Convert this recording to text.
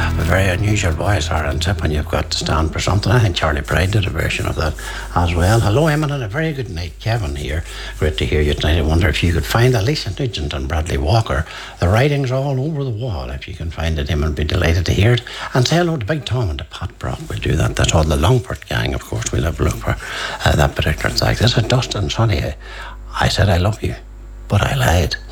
a very unusual voice, Aaron Tip, when you've got to stand for something. I think Charlie Pride did a version of that as well. Hello, Eamon, and a very good night. Kevin here. Great to hear you tonight. I wonder if you could find Alicia Nugent and Bradley Walker. The writing's all over the wall. If you can find it, Eamon would be delighted to hear it. And say hello to Big Tom and to Pat Brock. We'll do that. That's all the Longford gang, of course. We'll have a look for that particular track. This is Dustin Sonny. I said I love you, but I lied.